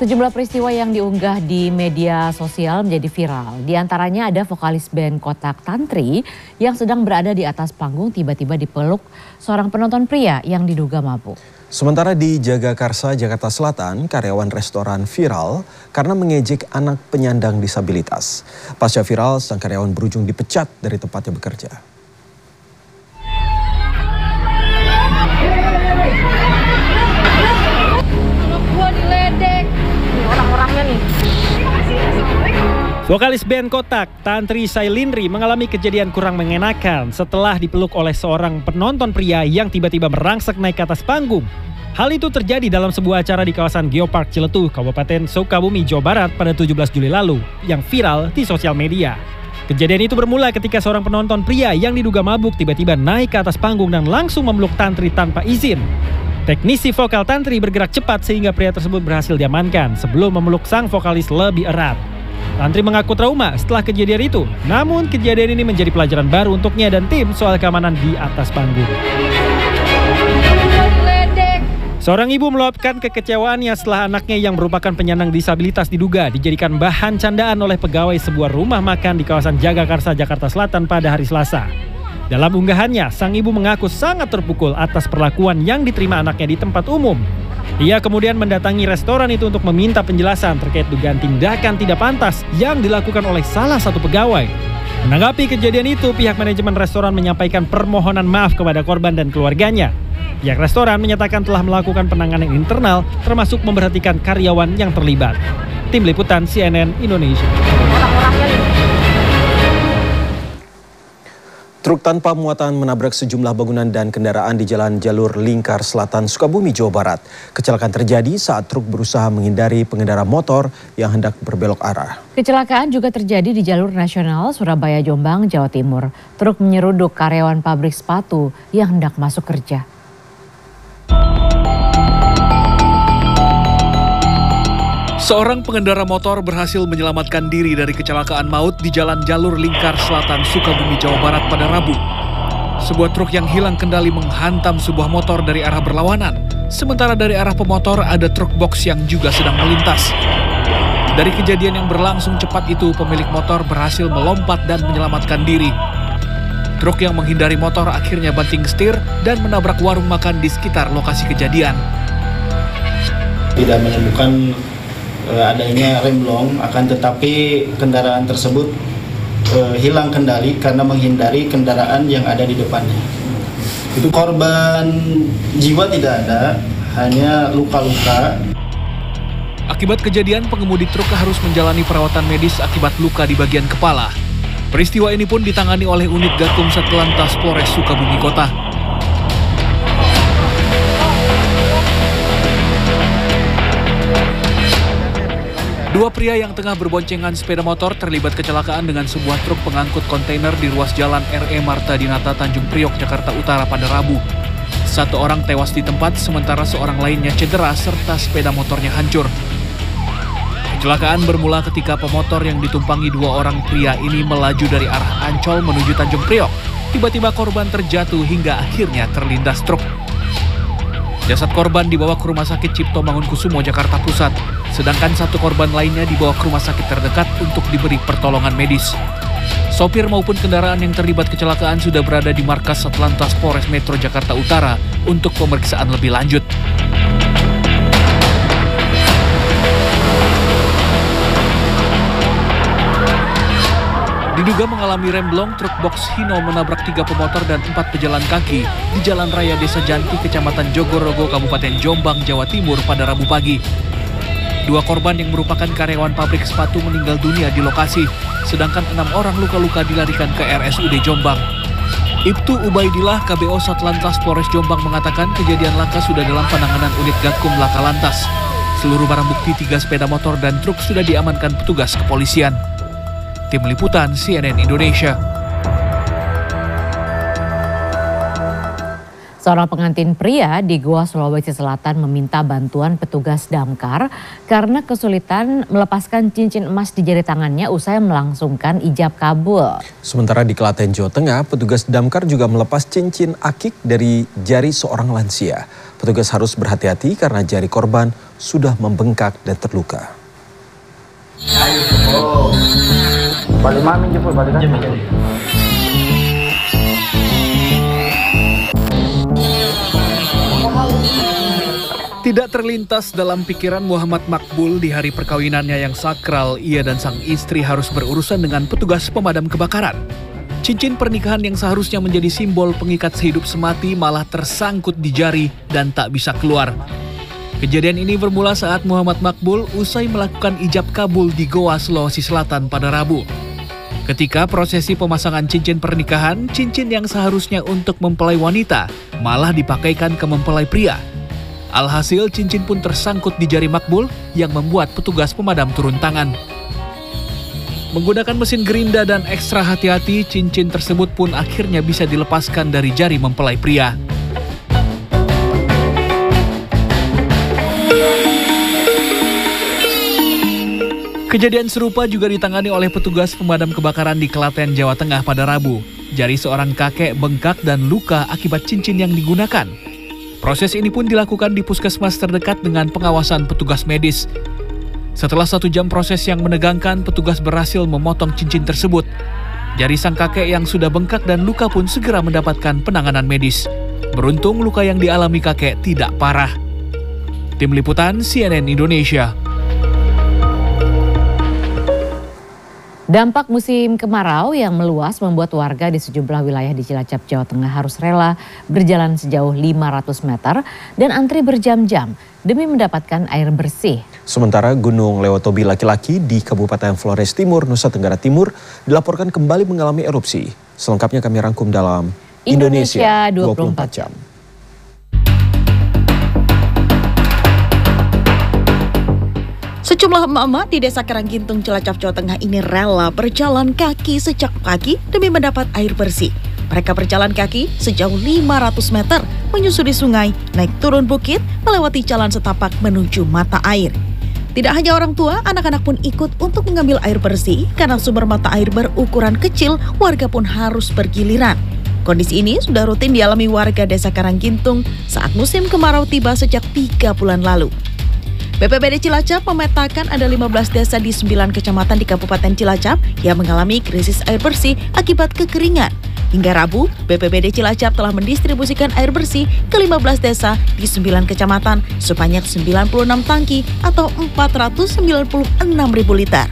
Sejumlah peristiwa yang diunggah di media sosial menjadi viral. Di antaranya ada vokalis band Kotak Tantri yang sedang berada di atas panggung tiba-tiba dipeluk seorang penonton pria yang diduga mabuk. Sementara di Jagakarsa, Jakarta Selatan, karyawan restoran viral karena mengejek anak penyandang disabilitas. Pasca viral, sang karyawan berujung dipecat dari tempatnya bekerja. Vokalis band Kotak, Tantri Sailindri mengalami kejadian kurang mengenakan setelah dipeluk oleh seorang penonton pria yang tiba-tiba merangsek naik ke atas panggung. Hal itu terjadi dalam sebuah acara di kawasan Geopark Ciletuh, Kabupaten Sukabumi, Jawa Barat pada 17 Juli lalu yang viral di sosial media. Kejadian itu bermula ketika seorang penonton pria yang diduga mabuk tiba-tiba naik ke atas panggung dan langsung memeluk Tantri tanpa izin. Teknisi vokal Tantri bergerak cepat sehingga pria tersebut berhasil diamankan sebelum memeluk sang vokalis lebih erat. Tantri mengaku trauma setelah kejadian itu, namun kejadian ini menjadi pelajaran baru untuknya dan tim soal keamanan di atas panggung. Seorang ibu meluapkan kekecewaannya setelah anaknya yang merupakan penyandang disabilitas diduga dijadikan bahan candaan oleh pegawai sebuah rumah makan di kawasan Jagakarsa, Jakarta Selatan pada hari Selasa. Dalam unggahannya, sang ibu mengaku sangat terpukul atas perlakuan yang diterima anaknya di tempat umum. Ia kemudian mendatangi restoran itu untuk meminta penjelasan terkait dugaan tindakan tidak pantas yang dilakukan oleh salah satu pegawai. Menanggapi kejadian itu, pihak manajemen restoran menyampaikan permohonan maaf kepada korban dan keluarganya. Pihak restoran menyatakan telah melakukan penanganan internal termasuk memperhatikan karyawan yang terlibat. Tim Liputan CNN Indonesia. Truk tanpa muatan menabrak sejumlah bangunan dan kendaraan di jalan jalur lingkar selatan Sukabumi, Jawa Barat. Kecelakaan terjadi saat truk berusaha menghindari pengendara motor yang hendak berbelok arah. Kecelakaan juga terjadi di jalur nasional Surabaya-Jombang, Jawa Timur. Truk menyeruduk karyawan pabrik sepatu yang hendak masuk kerja. Seorang pengendara motor berhasil menyelamatkan diri dari kecelakaan maut di jalan jalur lingkar selatan Sukabumi, Jawa Barat pada Rabu. Sebuah truk yang hilang kendali menghantam sebuah motor dari arah berlawanan. Sementara dari arah pemotor ada truk box yang juga sedang melintas. Dari kejadian yang berlangsung cepat itu, pemilik motor berhasil melompat dan menyelamatkan diri. Truk yang menghindari motor akhirnya banting setir dan menabrak warung makan di sekitar lokasi kejadian. Tidak menemukan adanya remblong, akan tetapi kendaraan tersebut hilang kendali karena menghindari kendaraan yang ada di depannya. Itu korban jiwa tidak ada, hanya luka-luka. Akibat kejadian, pengemudi truk harus menjalani perawatan medis akibat luka di bagian kepala. Peristiwa ini pun ditangani oleh unit Gakum Satlantas Polres Sukabumi Kota. Dua pria yang tengah berboncengan sepeda motor terlibat kecelakaan dengan sebuah truk pengangkut kontainer di ruas jalan RE Marta Dinata Tanjung Priok, Jakarta Utara pada Rabu. Satu orang tewas di tempat, sementara seorang lainnya cedera serta sepeda motornya hancur. Kecelakaan bermula ketika pemotor yang ditumpangi dua orang pria ini melaju dari arah Ancol menuju Tanjung Priok. Tiba-tiba korban terjatuh hingga akhirnya terlindas truk. Jasad korban dibawa ke Rumah Sakit Cipto Mangunkusumo, Jakarta Pusat. Sedangkan satu korban lainnya dibawa ke rumah sakit terdekat untuk diberi pertolongan medis. Sopir maupun kendaraan yang terlibat kecelakaan sudah berada di markas Satlantas Polres Metro Jakarta Utara untuk pemeriksaan lebih lanjut. Diduga mengalami remblong, truk box Hino menabrak 3 pemotor dan 4 pejalan kaki di Jalan Raya Desa Janti, Kecamatan Jogorogo, Kabupaten Jombang, Jawa Timur pada Rabu pagi. 2 korban yang merupakan karyawan pabrik sepatu meninggal dunia di lokasi, sedangkan 6 orang luka-luka dilarikan ke RSUD Jombang. Ibtu Ubaidillah, KBO Satlantas Polres Jombang mengatakan kejadian laka sudah dalam penanganan unit Gakum Laka Lantas. Seluruh barang bukti 3 sepeda motor dan truk sudah diamankan petugas kepolisian. Tim Liputan CNN Indonesia. Seorang pengantin pria di Goa, Sulawesi Selatan meminta bantuan petugas damkar karena kesulitan melepaskan cincin emas di jari tangannya usai melangsungkan ijab kabul. Sementara di Klaten, Jawa Tengah, petugas damkar juga melepas cincin akik dari jari seorang lansia. Petugas harus berhati-hati karena jari korban sudah membengkak dan terluka. Tidak terlintas dalam pikiran Muhammad Makbul di hari perkawinannya yang sakral, ia dan sang istri harus berurusan dengan petugas pemadam kebakaran. Cincin pernikahan yang seharusnya menjadi simbol pengikat sehidup semati malah tersangkut di jari dan tak bisa keluar. Kejadian ini bermula saat Muhammad Makbul usai melakukan ijab kabul di Goa, Sulawesi Selatan pada Rabu. Ketika prosesi pemasangan cincin pernikahan, cincin yang seharusnya untuk mempelai wanita malah dipakaikan ke mempelai pria. Alhasil cincin pun tersangkut di jari Makbul yang membuat petugas pemadam turun tangan. Menggunakan mesin gerinda dan ekstra hati-hati, cincin tersebut pun akhirnya bisa dilepaskan dari jari mempelai pria. Kejadian serupa juga ditangani oleh petugas pemadam kebakaran di Klaten, Jawa Tengah pada Rabu. Jari seorang kakek bengkak dan luka akibat cincin yang digunakan. Proses ini pun dilakukan di puskesmas terdekat dengan pengawasan petugas medis. Setelah 1 jam proses yang menegangkan, petugas berhasil memotong cincin tersebut. Jari sang kakek yang sudah bengkak dan luka pun segera mendapatkan penanganan medis. Beruntung luka yang dialami kakek tidak parah. Tim Liputan CNN Indonesia. Dampak musim kemarau yang meluas membuat warga di sejumlah wilayah di Cilacap, Jawa Tengah harus rela berjalan sejauh 500 meter dan antri berjam-jam demi mendapatkan air bersih. Sementara Gunung Lewotobi laki-laki di Kabupaten Flores Timur, Nusa Tenggara Timur dilaporkan kembali mengalami erupsi. Selengkapnya kami rangkum dalam Indonesia 24 jam. Sejumlah emak-emak di Desa Karanggintung, Cilacap, Jawa Tengah ini rela berjalan kaki sejak pagi demi mendapat air bersih. Mereka berjalan kaki sejauh 500 meter, menyusuri sungai, naik turun bukit, melewati jalan setapak menuju mata air. Tidak hanya orang tua, anak-anak pun ikut untuk mengambil air bersih karena sumber mata air berukuran kecil, warga pun harus bergiliran. Kondisi ini sudah rutin dialami warga Desa Karanggintung saat musim kemarau tiba sejak 3 bulan lalu. BPBD Cilacap memetakan ada 15 desa di 9 kecamatan di Kabupaten Cilacap yang mengalami krisis air bersih akibat kekeringan. Hingga Rabu, BPBD Cilacap telah mendistribusikan air bersih ke 15 desa di 9 kecamatan sebanyak 96 tangki atau 496.000 liter.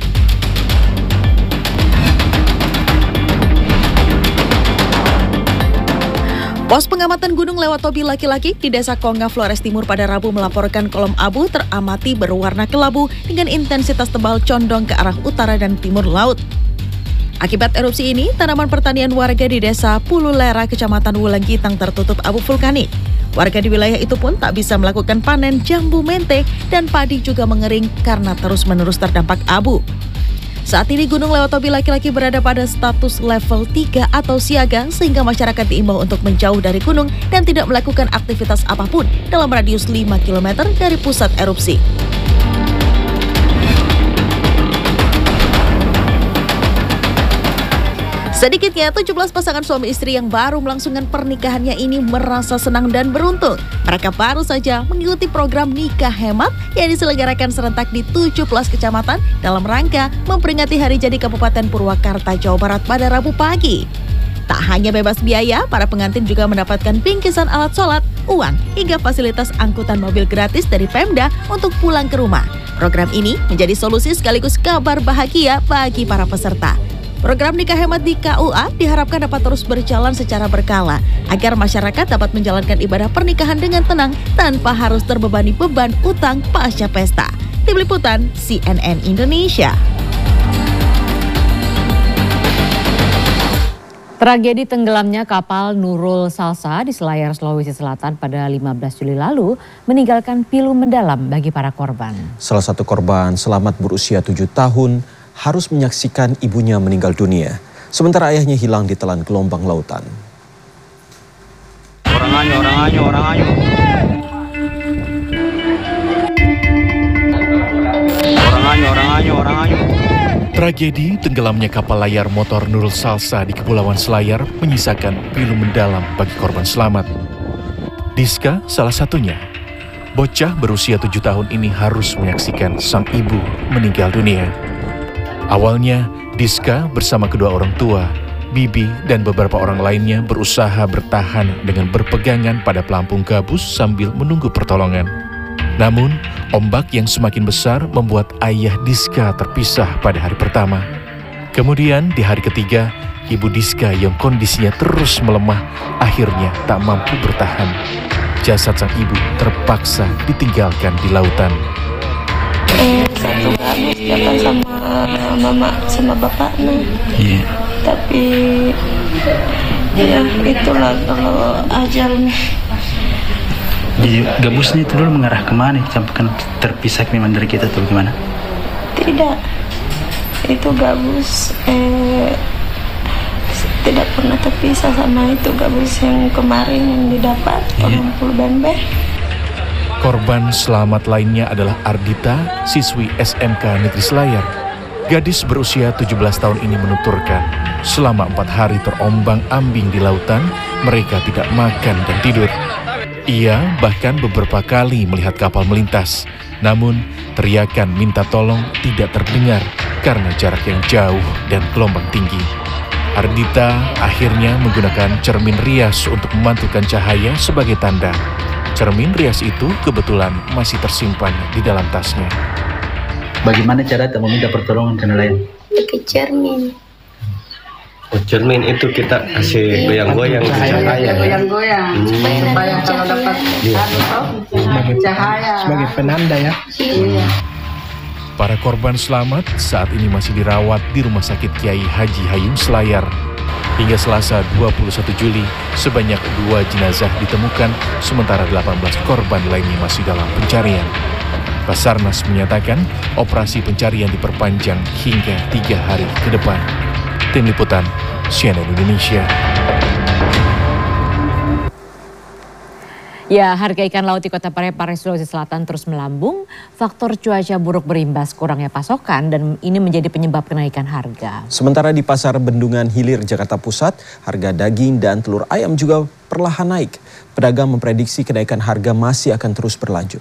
Pos pengamatan Gunung Lewotobi laki-laki di Desa Konga, Flores Timur pada Rabu melaporkan kolom abu teramati berwarna kelabu dengan intensitas tebal condong ke arah utara dan timur laut. Akibat erupsi ini, tanaman pertanian warga di Desa Pululera, Kecamatan Wulanggitang tertutup abu vulkanik. Warga di wilayah itu pun tak bisa melakukan panen jambu mente dan padi juga mengering karena terus-menerus terdampak abu. Saat ini Gunung Lewotobi laki-laki berada pada status level 3 atau siaga sehingga masyarakat diimbau untuk menjauh dari gunung dan tidak melakukan aktivitas apapun dalam radius 5 km dari pusat erupsi. Sedikitnya 17 pasangan suami istri yang baru melangsungkan pernikahannya ini merasa senang dan beruntung. Mereka baru saja mengikuti program nikah hemat yang diselenggarakan serentak di 17 kecamatan dalam rangka memperingati Hari Jadi Kabupaten Purwakarta, Jawa Barat pada Rabu pagi. Tak hanya bebas biaya, para pengantin juga mendapatkan bingkisan alat sholat, uang, hingga fasilitas angkutan mobil gratis dari Pemda untuk pulang ke rumah. Program ini menjadi solusi sekaligus kabar bahagia bagi para peserta. Program nikah hemat di KUA diharapkan dapat terus berjalan secara berkala agar masyarakat dapat menjalankan ibadah pernikahan dengan tenang tanpa harus terbebani beban utang pasca pesta. Tim Liputan CNN Indonesia. Tragedi tenggelamnya kapal Nurul Salsa di Selayar, Sulawesi Selatan pada 15 Juli lalu meninggalkan pilu mendalam bagi para korban. Salah satu korban selamat berusia 7 tahun harus menyaksikan ibunya meninggal dunia, sementara ayahnya hilang ditelan gelombang lautan. Orang anyo. Tragedi tenggelamnya kapal layar motor Nurul Salsa di Kepulauan Selayar menyisakan pilu mendalam bagi korban selamat. Diska salah satunya. Bocah berusia 7 tahun ini harus menyaksikan sang ibu meninggal dunia. Awalnya, Diska bersama kedua orang tua, Bibi dan beberapa orang lainnya berusaha bertahan dengan berpegangan pada pelampung gabus sambil menunggu pertolongan. Namun, ombak yang semakin besar membuat ayah Diska terpisah pada hari pertama. Kemudian di hari ketiga, ibu Diska yang kondisinya terus melemah akhirnya tak mampu bertahan. Jasad sang ibu terpaksa ditinggalkan di lautan. Satu gabus jalan sama mama sama bapaknya. Tapi ya itulah kalau ajalnya. Di gabusnya itu dulu mengarah kemana? Sampai kan terpisah memang dari kita atau gimana? Tidak, itu gabus tidak pernah terpisah sama itu gabus yang kemarin yang didapat pengumpul bembe. Korban selamat lainnya adalah Ardita, siswi SMK Negeri Selayar. Gadis berusia 17 tahun ini menuturkan, selama 4 hari terombang-ambing di lautan, mereka tidak makan dan tidur. Ia bahkan beberapa kali melihat kapal melintas, namun teriakan minta tolong tidak terdengar karena jarak yang jauh dan gelombang tinggi. Ardita akhirnya menggunakan cermin rias untuk memantulkan cahaya sebagai tanda. Cermin rias itu kebetulan masih tersimpan di dalam tasnya. Bagaimana cara meminta pertolongan ke nelayan? Pakai cermin. Oh, cermin itu kita kasih goyang-goyang cahaya. Goyang-goyang supaya kalau dapat cahaya sebagai penanda ya. Iya. Para korban selamat saat ini masih dirawat di Rumah Sakit Kiai Haji Hayim Selayar. Hingga Selasa 21 Juli, sebanyak 2 jenazah ditemukan, sementara 18 korban lainnya masih dalam pencarian. Basarnas menyatakan operasi pencarian diperpanjang hingga 3 hari ke depan. Tim Liputan, CNN Indonesia. Ya, harga ikan laut di Kota Parepare, Sulawesi Selatan terus melambung. Faktor cuaca buruk berimbas kurangnya pasokan dan ini menjadi penyebab kenaikan harga. Sementara di Pasar Bendungan Hilir, Jakarta Pusat, harga daging dan telur ayam juga perlahan naik. Pedagang memprediksi kenaikan harga masih akan terus berlanjut.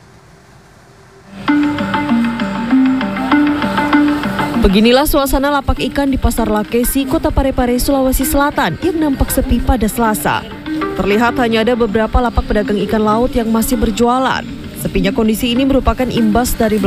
Beginilah suasana lapak ikan di Pasar Lakesi, Kota Parepare, Sulawesi Selatan yang nampak sepi pada Selasa. Terlihat hanya ada beberapa lapak pedagang ikan laut yang masih berjualan. Sepinya kondisi ini merupakan imbas dari